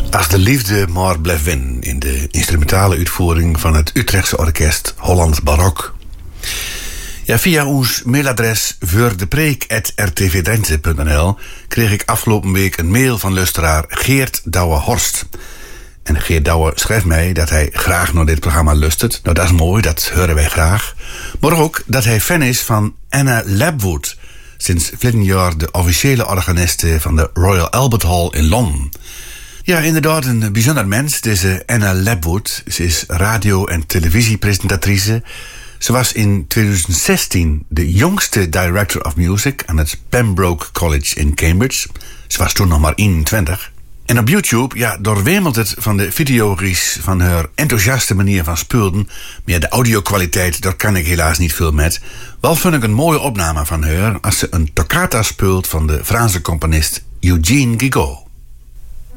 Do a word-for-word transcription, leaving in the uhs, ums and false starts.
Als de liefde maar blijft winnen in de instrumentale uitvoering van het Utrechtse orkest Holland Barok. Ja, via ons mailadres voordepreek apenstaartje r t v drenthe punt n l kreeg ik afgelopen week een mail van luisteraar Geert Douwe-Horst. En Geert Douwe schrijft mij dat hij graag naar dit programma luistert. Nou, dat is mooi, dat horen wij graag. Maar ook dat hij fan is van Anna Lapwood, sinds verleden jaar de officiële organiste van de Royal Albert Hall in Londen. Ja, inderdaad een bijzonder mens, deze Anna Lapwood. Ze is radio- en televisiepresentatrice. Ze was in twintig zestien de jongste director of music aan het Pembroke College in Cambridge. Ze was toen nog maar eenentwintig. En op YouTube, ja, doorwemelt het van de video's van haar enthousiaste manier van spelen. Maar ja, de audiokwaliteit, daar kan ik helaas niet veel met. Wel vind ik een mooie opname van haar als ze een toccata speelt van de Franse componist Eugene Guigaud.